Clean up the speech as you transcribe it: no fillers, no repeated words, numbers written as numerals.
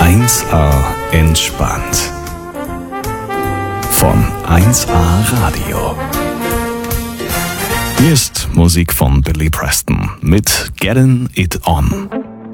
1A entspannt. Von 1A Radio. Hier ist Musik von Billy Preston mit Getting It On.